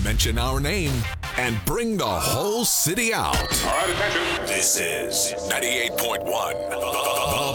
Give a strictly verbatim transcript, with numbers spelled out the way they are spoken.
mention our name, and bring the whole city out. All right, attention. This is ninety-eight point one, The